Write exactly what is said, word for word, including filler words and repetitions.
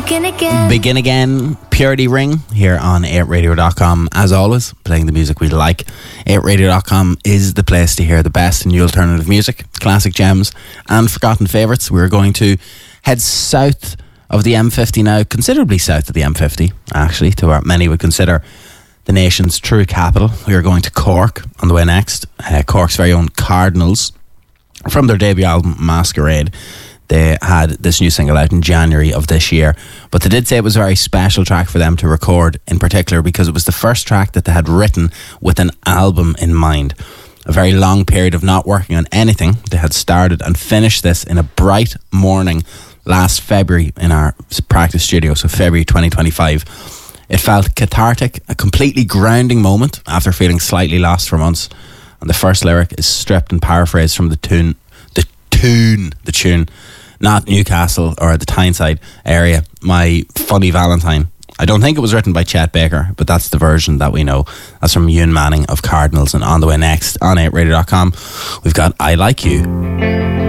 begin again. Begin again, Purity Ring here on eight radio dot com. As always, playing the music we like. eight radio dot com is the place to hear the best in new alternative music, classic gems and forgotten favourites. We're going to head south of the M fifty now, considerably south of the M fifty, actually, to where many would consider the nation's true capital. We are going to Cork on the way next. Uh, Cork's very own Cardinals, from their debut album Masquerade. They had this new single out in January of this year, but they did say it was a very special track for them to record, in particular because it was the first track that they had written with an album in mind. A very long period of not working on anything. They had started and finished this in a bright morning last February in our practice studio, so February twenty twenty-five. It felt cathartic, a completely grounding moment after feeling slightly lost for months. And the first lyric is stripped and paraphrased from the tune, the tune, the tune, not Newcastle or the Tyneside area, My Funny Valentine. I don't think it was written by Chet Baker, but that's the version that we know. That's from Ewan Manning of Cardinals. And on the way next on eight radio dot com, we've got I Like You.